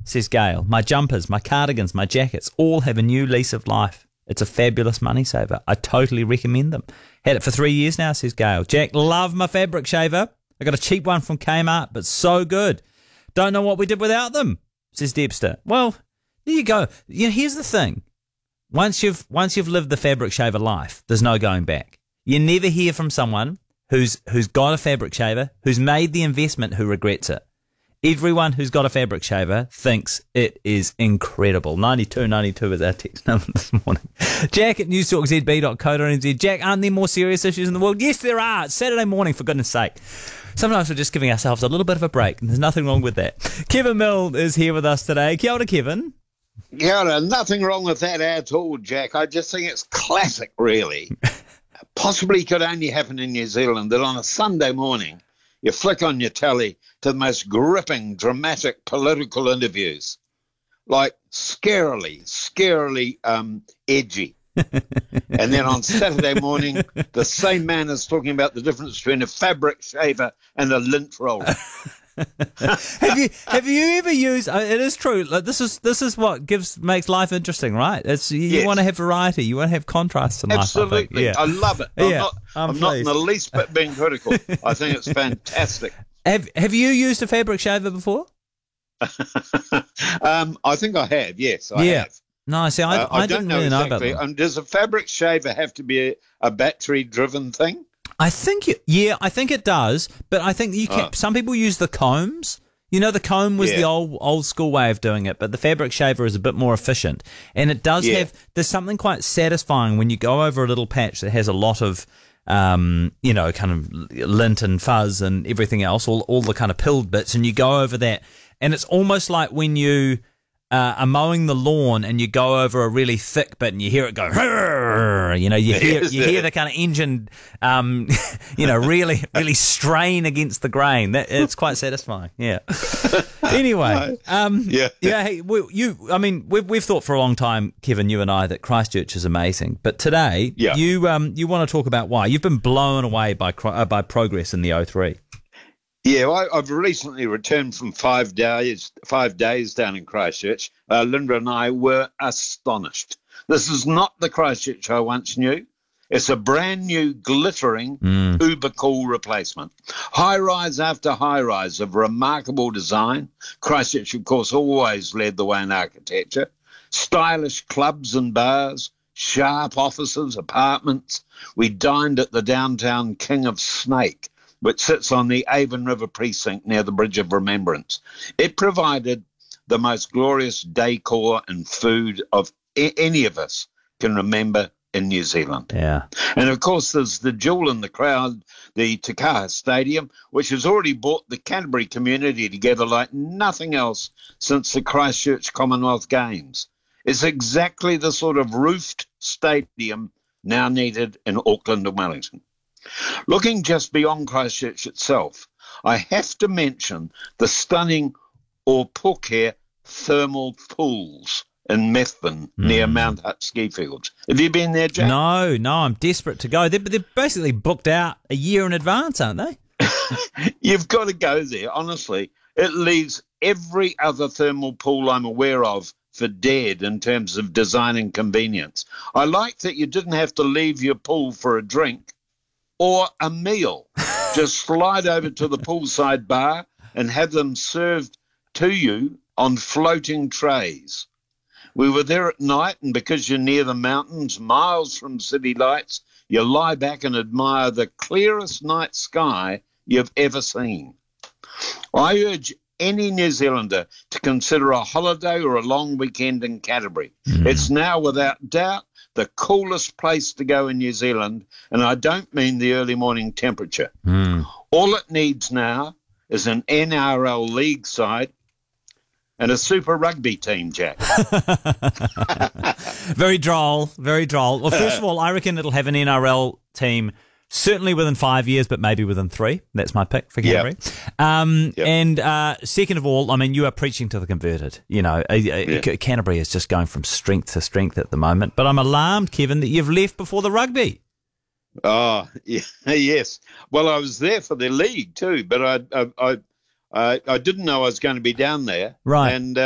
says Gail. My jumpers, my cardigans, my jackets all have a new lease of life. It's a fabulous money saver. I totally recommend them. Had it for 3 years now, says Gail. Jack, love my fabric shaver. I got a cheap one from Kmart, but so good. Don't know what we did without them, says Debster. Well, there you go. Here's the thing. Once you've lived the fabric shaver life, there's no going back. You never hear from someone who's got a fabric shaver, who's made the investment, who regrets it. Everyone who's got a fabric shaver thinks it is incredible. 9292 is our text number this morning. Jack at newstalkzb.co.nz. Jack, aren't there more serious issues in the world? Yes, there are. It's Saturday morning, for goodness sake. Sometimes we're just giving ourselves a little bit of a break, and there's nothing wrong with that. Kevin Mill is here with us today. Kia ora, Kevin. Kia ora. Nothing wrong with that at all, Jack. I just think it's classic, really. Possibly could only happen in New Zealand, that on a Sunday morning, you flick on your telly to the most gripping, dramatic political interviews, like scarily edgy. And then on Saturday morning, the same man is talking about the difference between a fabric shaver and a lint roller. Have you ever used? It is true. Like, this is what makes life interesting, right? You want to have variety. You want to have contrast in life. Absolutely, I love it. I'm not in the least bit being critical. I think it's fantastic. Have you used a fabric shaver before? I think I have. Yes, I have. No, see, I didn't really know about them. Does a fabric shaver have to be a battery-driven thing? I think it does, but I think you can. Some people use the combs. You know, the comb was the old school way of doing it, but the fabric shaver is a bit more efficient, and it does have. There's something quite satisfying when you go over a little patch that has a lot of, kind of lint and fuzz and everything else, all the kind of pilled bits, and you go over that, and it's almost like when you are mowing the lawn and you go over a really thick bit and you hear it go, you hear the kind of engine, really strain against the grain. It's quite satisfying. Yeah. Anyway, Hey, we've thought for a long time, Kevin, you and I, that Christchurch is amazing. But today, you want to talk about why you've been blown away by progress in the O3. Yeah, I've recently returned from 5 days down in Christchurch. Linda and I were astonished. This is not the Christchurch I once knew. It's a brand new, glittering, uber cool replacement. High-rise after high-rise of remarkable design. Christchurch, of course, always led the way in architecture. Stylish clubs and bars, sharp offices, apartments. We dined at the downtown King of Snake, which sits on the Avon River precinct near the Bridge of Remembrance. It provided the most glorious decor and food of any of us can remember in New Zealand. Yeah. And, of course, there's the jewel in the crowd, the Te Kaha Stadium, which has already brought the Canterbury community together like nothing else since the Christchurch Commonwealth Games. It's exactly the sort of roofed stadium now needed in Auckland and Wellington. Looking just beyond Christchurch itself, I have to mention the stunning Ōpōke thermal pools in Methven near Mount Hutt ski fields. Have you been there, Jack? No, I'm desperate to go. They're basically booked out a year in advance, aren't they? You've got to go there, honestly. It leaves every other thermal pool I'm aware of for dead in terms of design and convenience. I like that you didn't have to leave your pool for a drink or a meal. Just slide over to the poolside bar and have them served to you on floating trays. We were there at night, and because you're near the mountains, miles from city lights, you lie back and admire the clearest night sky you've ever seen. I urge any New Zealander to consider a holiday or a long weekend in Canterbury. It's now, without doubt, the coolest place to go in New Zealand, and I don't mean the early morning temperature. All it needs now is an NRL league side and a Super Rugby team, Jack. Very droll, very droll. Well, first of all, I reckon it'll have an NRL team certainly within 5 years, but maybe within 3. That's my pick for Canterbury. And second of all, I mean, you are preaching to the converted. You know, Canterbury is just going from strength to strength at the moment. But I'm alarmed, Kevin, that you've left before the rugby. Oh, yes. Well, I was there for the league too, but I didn't know I was going to be down there. Right. And